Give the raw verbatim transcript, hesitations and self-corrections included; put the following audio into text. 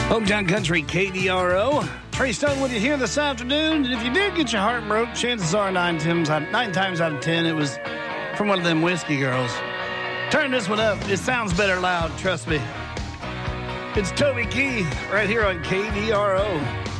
Hometown Country, K D R O. Trey Stone with you here this afternoon. And if you did get your heart broke, chances are nine times, nine times out of ten, it was from one of them whiskey girls. Turn this one up. It sounds better loud, trust me. It's Toby Keith right here on K D R O.